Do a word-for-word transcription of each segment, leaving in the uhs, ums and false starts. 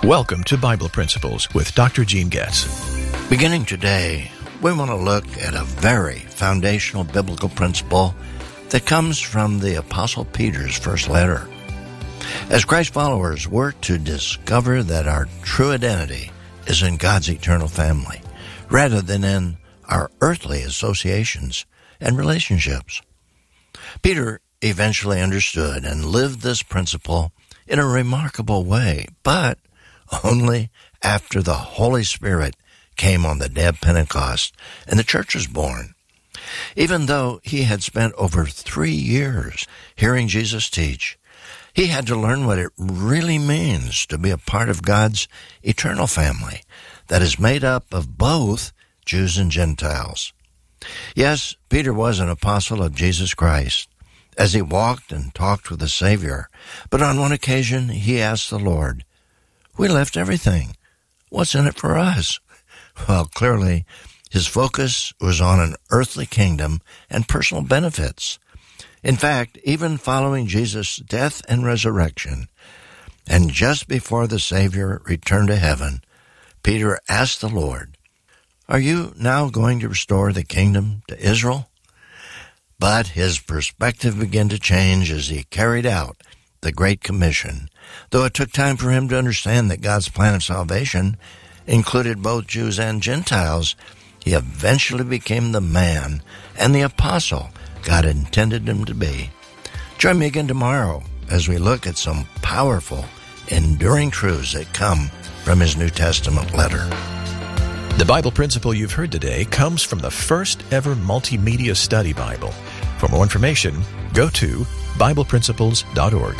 Welcome to Bible Principles with Doctor Gene Getz. Beginning today, we want to look at a very foundational biblical principle that comes from the Apostle Peter's first letter. As Christ followers, we're to discover that our true identity is in God's eternal family, rather than in our earthly associations and relationships. Peter eventually understood and lived this principle in a remarkable way, but only after the Holy Spirit came on the day of Pentecost and the church was born. Even though he had spent over three years hearing Jesus teach, he had to learn what it really means to be a part of God's eternal family that is made up of both Jews and Gentiles. Yes, Peter was an apostle of Jesus Christ as he walked and talked with the Savior, but on one occasion he asked the Lord, "We left everything. What's in it for us?" Well, clearly, his focus was on an earthly kingdom and personal benefits. In fact, even following Jesus' death and resurrection, and just before the Savior returned to heaven, Peter asked the Lord, "Are you now going to restore the kingdom to Israel?" But his perspective began to change as he carried out the Great Commission. Though it took time for him to understand that God's plan of salvation included both Jews and Gentiles, he eventually became the man and the apostle God intended him to be. Join me again tomorrow as we look at some powerful, enduring truths that come from his New Testament letter. The Bible principle you've heard today comes from the first ever multimedia study Bible. For more information, go to Bible Principles dot org.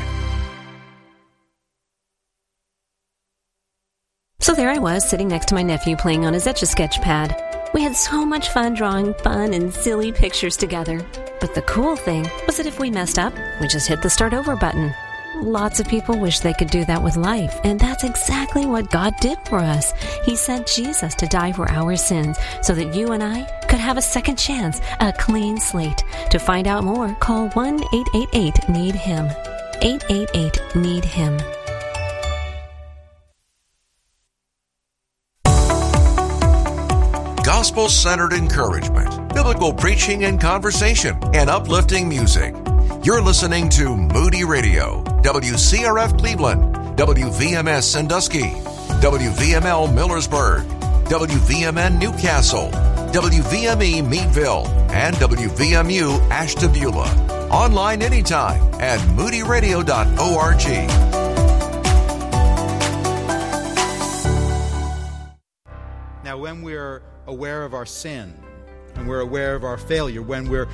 So there I was, sitting next to my nephew playing on his Etch-a-Sketch pad. We had so much fun drawing fun and silly pictures together. But the cool thing was that if we messed up, we just hit the start over button. Lots of people wish they could do that with life, and that's exactly what God did for us. He sent Jesus to die for our sins so that you and I could have a second chance, a clean slate. To find out more, call one eight eight eight need him. eight eight eight need him. Gospel-centered encouragement, biblical preaching and conversation, and uplifting music. You're listening to Moody Radio, W C R F Cleveland, W V M S Sandusky, W V M L Millersburg, W V M N Newcastle, W V M E Meadville, and W V M U Ashtabula. Online anytime at moody radio dot org. Now, when we're aware of our sin, and we're aware of our failure, when we're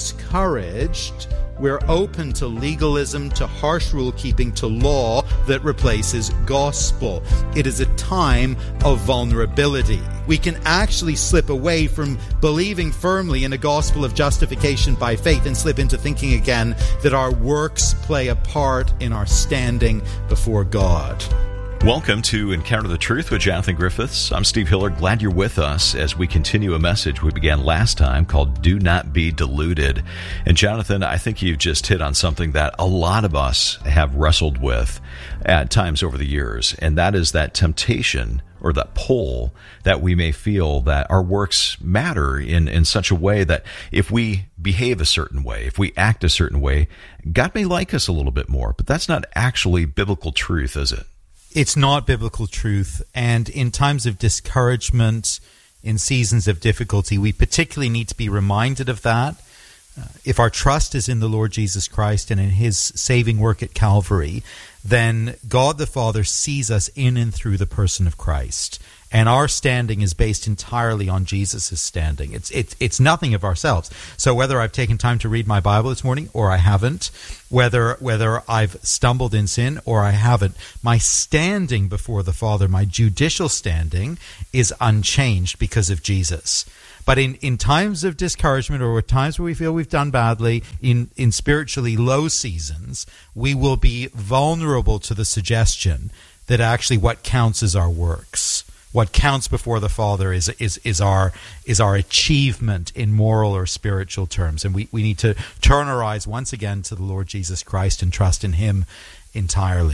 discouraged, we're open to legalism, to harsh rule-keeping, to law that replaces gospel. It is a time of vulnerability. We can actually slip away from believing firmly in a gospel of justification by faith and slip into thinking again that our works play a part in our standing before God. Welcome to Encounter the Truth with Jonathan Griffiths. I'm Steve Hiller. Glad you're with us as we continue a message we began last time called Do Not Be Deluded. And Jonathan, I think you've just hit on something that a lot of us have wrestled with at times over the years, and that is that temptation or that pull that we may feel that our works matter in, in such a way that if we behave a certain way, if we act a certain way, God may like us a little bit more. But that's not actually biblical truth, is it? It's not biblical truth, and in times of discouragement, in seasons of difficulty, we particularly need to be reminded of that. Uh, if our trust is in the Lord Jesus Christ and in His saving work at Calvary, then God the Father sees us in and through the person of Christ. And our standing is based entirely on Jesus' standing. It's, it's, it's nothing of ourselves. So whether I've taken time to read my Bible this morning or I haven't, whether, whether I've stumbled in sin or I haven't, my standing before the Father, my judicial standing, is unchanged because of Jesus. But in, in times of discouragement or at times where we feel we've done badly, in, in spiritually low seasons, we will be vulnerable to the suggestion that actually what counts is our works. What counts before the Father is is is our is our achievement in moral or spiritual terms. And we, we need to turn our eyes once again to the Lord Jesus Christ and trust in Him entirely.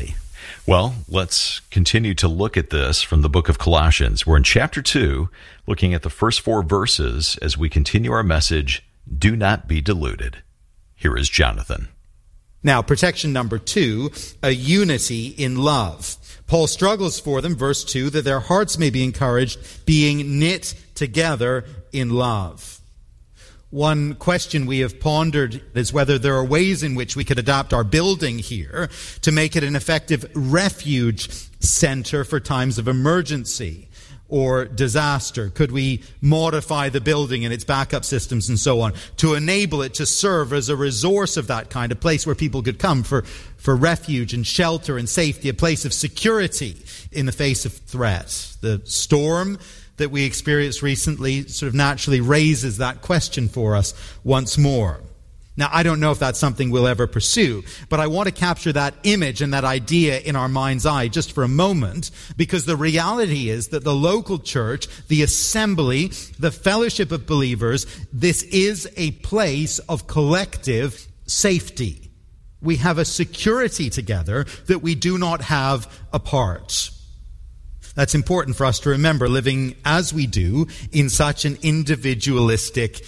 Well, let's continue to look at this from the book of Colossians. We're in chapter two, looking at the first four verses as we continue our message, Do Not Be Deluded. Here is Jonathan. Now, protection number two, a unity in love. Paul struggles for them, verse two, that their hearts may be encouraged, being knit together in love. One question we have pondered is whether there are ways in which we could adapt our building here to make it an effective refuge center for times of emergency or disaster. Could we modify the building and its backup systems and so on to enable it to serve as a resource of that kind, a place where people could come for, for refuge and shelter and safety, a place of security in the face of threat? The storm that we experienced recently sort of naturally raises that question for us once more. Now, I don't know if that's something we'll ever pursue, but I want to capture that image and that idea in our mind's eye just for a moment, because the reality is that the local church, the assembly, the fellowship of believers, this is a place of collective safety. We have a security together that we do not have apart. That's important for us to remember, living as we do in such an individualistic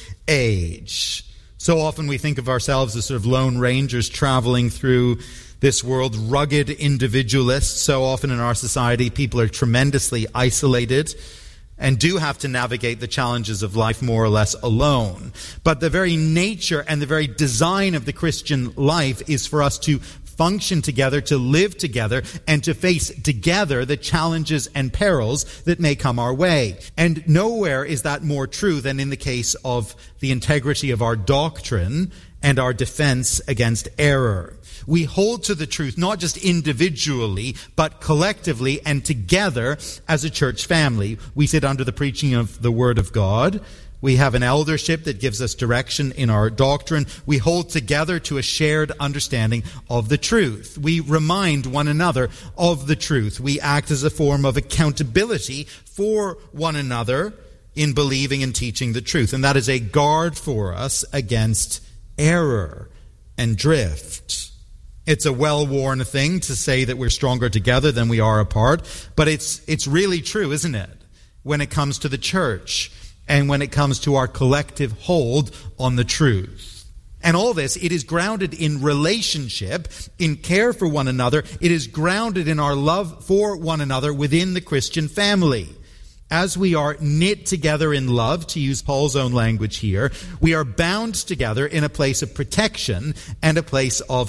age. So often we think of ourselves as sort of lone rangers traveling through this world, rugged individualists. So often in our society, people are tremendously isolated and do have to navigate the challenges of life more or less alone. But the very nature and the very design of the Christian life is for us to function together, to live together, and to face together the challenges and perils that may come our way. And nowhere is that more true than in the case of the integrity of our doctrine and our defense against error. We hold to the truth not just individually, but collectively and together as a church family. We sit under the preaching of the Word of God. We have an eldership that gives us direction in our doctrine. We hold together to a shared understanding of the truth. We remind one another of the truth. We act as a form of accountability for one another in believing and teaching the truth. And that is a guard for us against error and drift. It's a well-worn thing to say that we're stronger together than we are apart, but it's it's really true, isn't it, when it comes to the church and when it comes to our collective hold on the truth. And all this, it is grounded in relationship, in care for one another. It is grounded in our love for one another within the Christian family. As we are knit together in love, to use Paul's own language here, we are bound together in a place of protection and a place of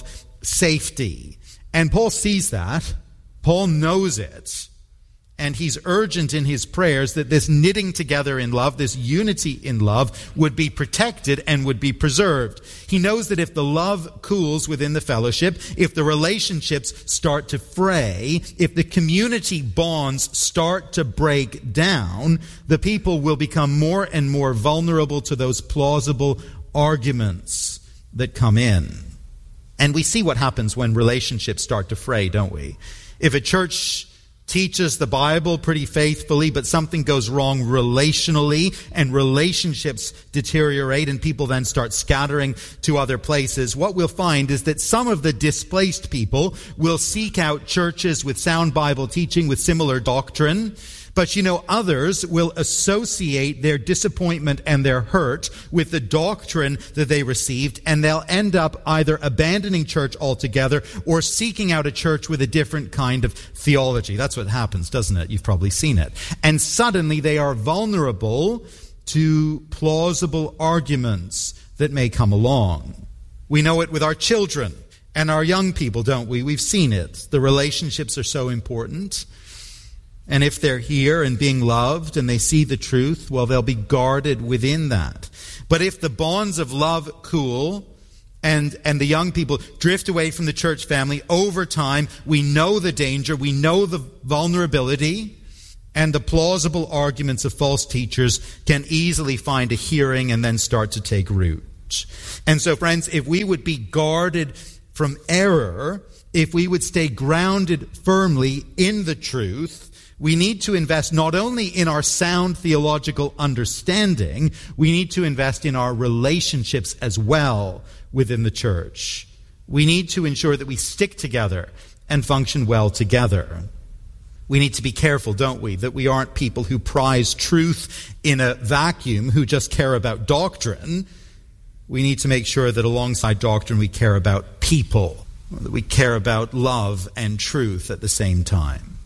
safety. And Paul sees that. Paul knows it. And he's urgent in his prayers that this knitting together in love, this unity in love, would be protected and would be preserved. He knows that if the love cools within the fellowship, if the relationships start to fray, if the community bonds start to break down, the people will become more and more vulnerable to those plausible arguments that come in. And we see what happens when relationships start to fray, don't we? If a church teaches the Bible pretty faithfully, but something goes wrong relationally and relationships deteriorate and people then start scattering to other places, what we'll find is that some of the displaced people will seek out churches with sound Bible teaching, with similar doctrine. But, you know, others will associate their disappointment and their hurt with the doctrine that they received, and they'll end up either abandoning church altogether or seeking out a church with a different kind of theology. That's what happens, doesn't it? You've probably seen it. And suddenly they are vulnerable to plausible arguments that may come along. We know it with our children and our young people, don't we? We've seen it. The relationships are so important. And if they're here and being loved and they see the truth, well, they'll be guarded within that. But if the bonds of love cool and, and the young people drift away from the church family over time, we know the danger, we know the vulnerability, and the plausible arguments of false teachers can easily find a hearing and then start to take root. And so, friends, if we would be guarded from error, if we would stay grounded firmly in the truth, we need to invest not only in our sound theological understanding, we need to invest in our relationships as well within the church. We need to ensure that we stick together and function well together. We need to be careful, don't we, that we aren't people who prize truth in a vacuum, who just care about doctrine. We need to make sure that alongside doctrine we care about people, that we care about love and truth at the same time.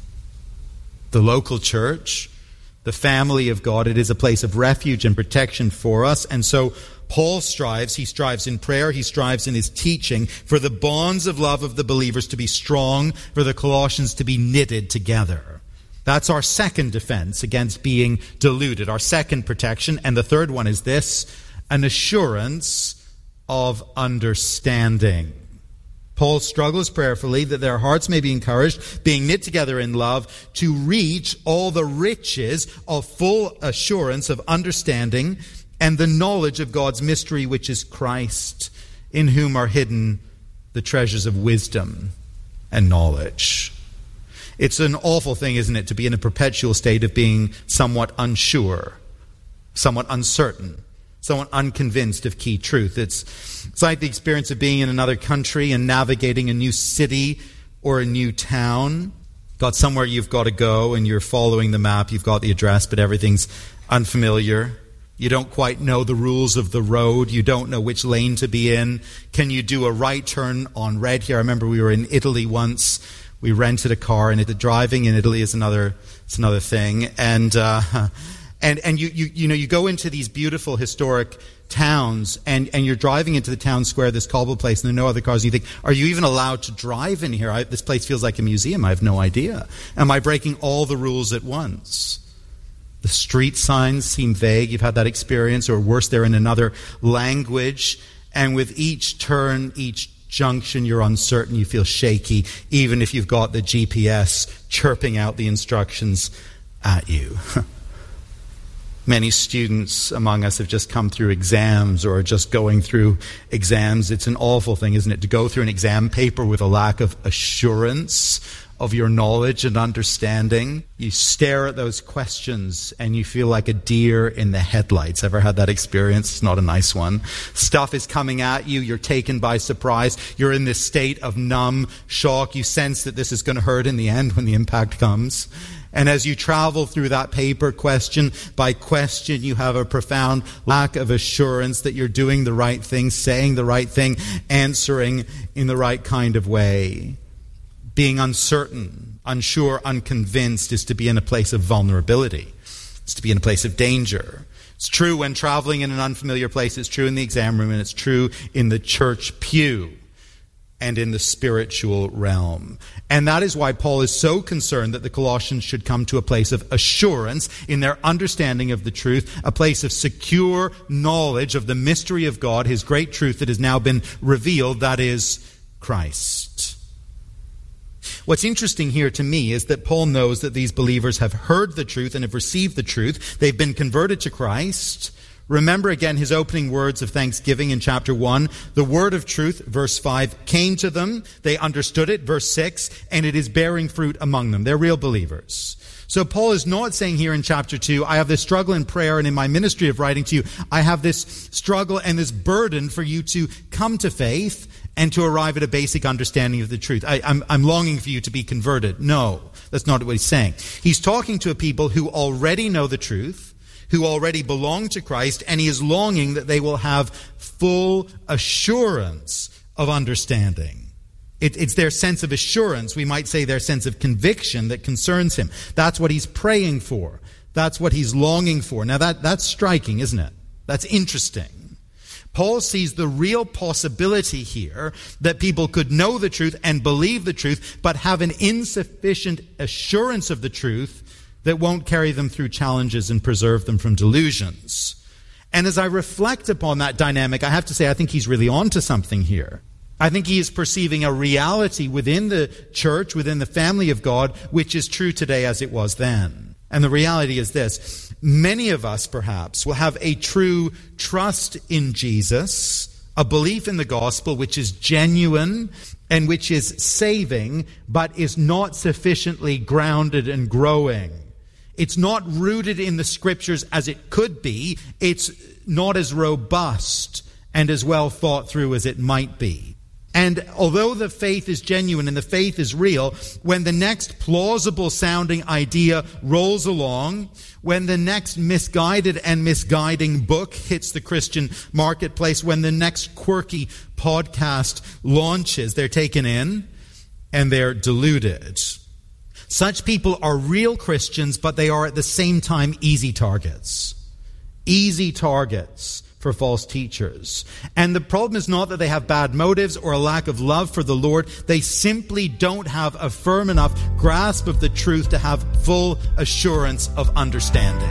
The local church, the family of God, it is a place of refuge and protection for us. And so Paul strives, he strives in prayer, he strives in his teaching for the bonds of love of the believers to be strong, for the Colossians to be knitted together. That's our second defense against being deluded, our second protection. And the third one is this, an assurance of understanding. Paul struggles prayerfully that their hearts may be encouraged, being knit together in love, to reach all the riches of full assurance of understanding and the knowledge of God's mystery, which is Christ, in whom are hidden the treasures of wisdom and knowledge. It's an awful thing, isn't it, to be in a perpetual state of being somewhat unsure, somewhat uncertain, somewhat unconvinced of key truth. It's, it's like the experience of being in another country and navigating a new city or a new town. Got somewhere you've got to go and you're following the map, you've got the address, but everything's unfamiliar. You don't quite know the rules of the road. You don't know which lane to be in. Can you do a right turn on red here? I remember we were in Italy once. We rented a car, and it, driving in Italy is another it's another thing. And uh, and and you, you you know you go into these beautiful historic towns, and, and you're driving into the town square, this cobble place, and there are no other cars. And you think, are you even allowed to drive in here? I, this place feels like a museum. I have no idea. Am I breaking all the rules at once? The street signs seem vague. You've had that experience, or worse, they're in another language. And with each turn, each junction, you're uncertain. You feel shaky, even if you've got the G P S chirping out the instructions at you. Many students among us have just come through exams or are just going through exams. It's an awful thing, isn't it, to go through an exam paper with a lack of assurance of your knowledge and understanding. You stare at those questions and you feel like a deer in the headlights. Ever had that experience? It's not a nice one. Stuff is coming at you. You're taken by surprise. You're in this state of numb shock. You sense that this is going to hurt in the end when the impact comes. And as you travel through that paper question by question, you have a profound lack of assurance that you're doing the right thing, saying the right thing, answering in the right kind of way. Being uncertain, unsure, unconvinced is to be in a place of vulnerability. It's to be in a place of danger. It's true when traveling in an unfamiliar place. It's true in the exam room, and it's true in the church pew and in the spiritual realm. And that is why Paul is so concerned that the Colossians should come to a place of assurance in their understanding of the truth, a place of secure knowledge of the mystery of God, his great truth that has now been revealed, that is Christ. What's interesting here to me is that Paul knows that these believers have heard the truth and have received the truth. They've been converted to Christ. Remember again his opening words of thanksgiving in chapter one. The word of truth, verse five, came to them. They understood it, verse six, and it is bearing fruit among them. They're real believers. So Paul is not saying here in chapter two, I have this struggle in prayer and in my ministry of writing to you, I have this struggle and this burden for you to come to faith and to arrive at a basic understanding of the truth. I, I'm, I'm longing for you to be converted. No, that's not what he's saying. He's talking to a people who already know the truth, who already belong to Christ, and he is longing that they will have full assurance of understanding. It, it's their sense of assurance, we might say their sense of conviction, that concerns him. That's what he's praying for. That's what he's longing for. Now that, that's striking, isn't it? That's interesting. Paul sees the real possibility here that people could know the truth and believe the truth, but have an insufficient assurance of the truth that won't carry them through challenges and preserve them from delusions. And as I reflect upon that dynamic, I have to say I think he's really onto something here. I think he is perceiving a reality within the church, within the family of God, which is true today as it was then. And the reality is this. Many of us, perhaps, will have a true trust in Jesus, a belief in the gospel which is genuine and which is saving, but is not sufficiently grounded and growing. It's not rooted in the scriptures as it could be. It's not as robust and as well thought through as it might be. And although the faith is genuine and the faith is real, when the next plausible sounding idea rolls along, when the next misguided and misguiding book hits the Christian marketplace, when the next quirky podcast launches, they're taken in and they're deluded. Such people are real Christians, but they are at the same time easy targets. Easy targets for false teachers. And the problem is not that they have bad motives or a lack of love for the Lord. They simply don't have a firm enough grasp of the truth to have full assurance of understanding.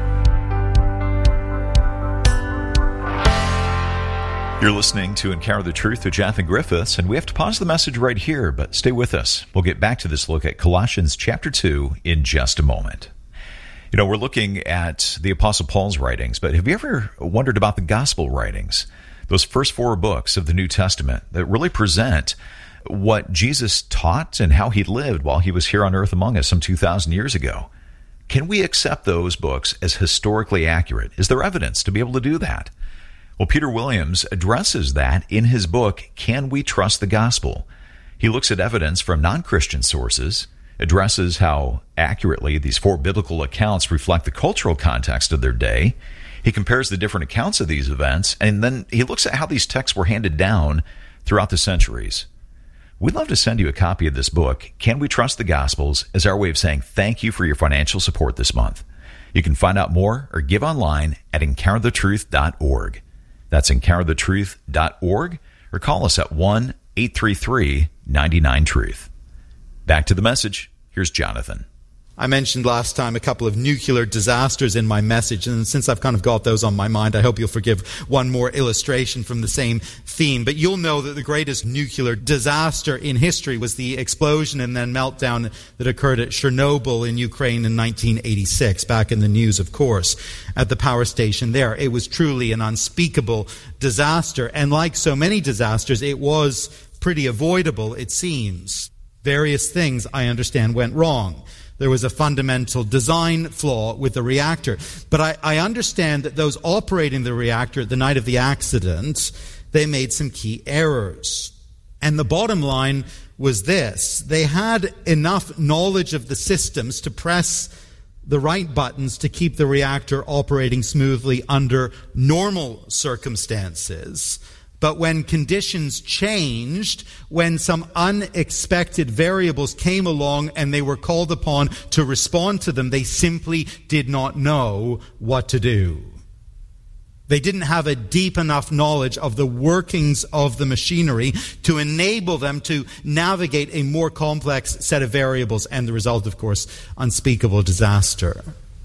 You're listening to Encounter the Truth with Jonathan Griffiths, and we have to pause the message right here, but stay with us. We'll get back to this look at Colossians chapter two in just a moment. You know, we're looking at the Apostle Paul's writings, but have you ever wondered about the gospel writings? Those first four books of the New Testament that really present what Jesus taught and how he lived while he was here on earth among us some two thousand years ago. Can we accept those books as historically accurate? Is there evidence to be able to do that? Well, Peter Williams addresses that in his book, Can We Trust the Gospel? He looks at evidence from non-Christian sources, addresses how accurately these four biblical accounts reflect the cultural context of their day. He compares the different accounts of these events, and then he looks at how these texts were handed down throughout the centuries. We'd love to send you a copy of this book, Can We Trust the Gospels, as our way of saying thank you for your financial support this month. You can find out more or give online at encounter the truth dot org. That's encounter the truth dot org, or call us at one eight three three nine nine truth. Back to the message. Here's Jonathan. I mentioned last time a couple of nuclear disasters in my message, and since I've kind of got those on my mind, I hope you'll forgive one more illustration from the same theme. But you'll know that the greatest nuclear disaster in history was the explosion and then meltdown that occurred at Chernobyl in Ukraine in nineteen eighty-six, back in the news, of course, at the power station there. It was truly an unspeakable disaster, and like so many disasters, it was pretty avoidable, it seems. Various things, I understand, went wrong. There was a fundamental design flaw with the reactor. But I, I understand that those operating the reactor at the night of the accident, they made some key errors. And the bottom line was this. They had enough knowledge of the systems to press the right buttons to keep the reactor operating smoothly under normal circumstances. But when conditions changed, when some unexpected variables came along and they were called upon to respond to them, they simply did not know what to do. They didn't have a deep enough knowledge of the workings of the machinery to enable them to navigate a more complex set of variables, and the result, of course, unspeakable disaster.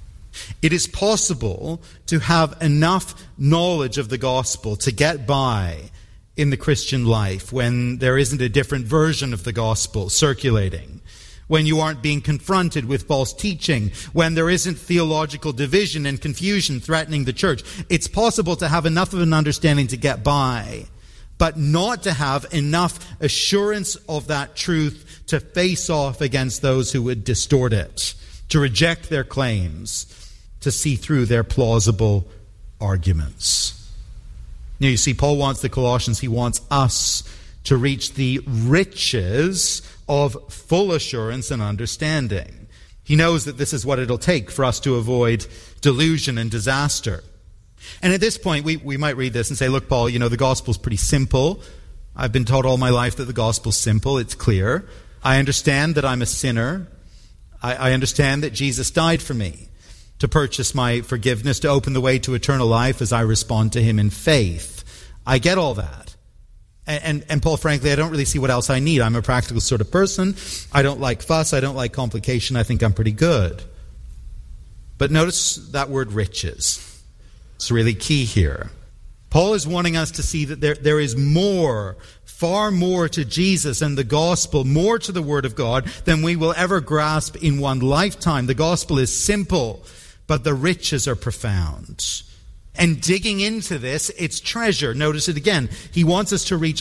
It is possible to have enough knowledge of the gospel to get by in the Christian life when there isn't a different version of the gospel circulating, when you aren't being confronted with false teaching, when there isn't theological division and confusion threatening the church. It's possible to have enough of an understanding to get by, but not to have enough assurance of that truth to face off against those who would distort it, to reject their claims, to see through their plausible arguments. Now, you see, Paul wants the Colossians, he wants us to reach the riches of full assurance and understanding. He knows that this is what it'll take for us to avoid delusion and disaster. And at this point, we, we might read this and say, look, Paul, you know, the gospel's pretty simple. I've been taught all my life that the gospel's simple. It's clear. I understand that I'm a sinner. I, I understand that Jesus died for me to purchase my forgiveness, to open the way to eternal life as I respond to him in faith. I get all that. And, and, and Paul, frankly, I don't really see what else I need. I'm a practical sort of person. I don't like fuss. I don't like complication. I think I'm pretty good. But notice that word riches. It's really key here. Paul is wanting us to see that there, there is more, far more to Jesus and the gospel, more to the Word of God than we will ever grasp in one lifetime. The gospel is simple, but the riches are profound. And digging into this, it's treasure. Notice it again. He wants us to reach